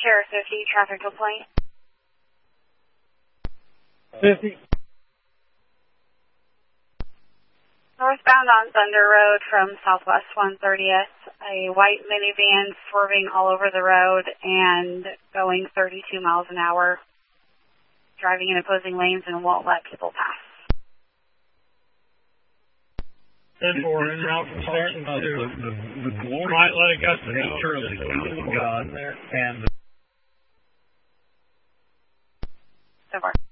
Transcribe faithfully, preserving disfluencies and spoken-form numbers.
Sheriff fifty, traffic complaint. fifty. Northbound on Thunder Road from Southwest one thirtieth, a white minivan swerving all over the road and going thirty-two miles an hour, driving in opposing lanes and won't let people pass. ten four, en route from starting to the, the, the glory, right leg up the nature of the God, God there, and So far.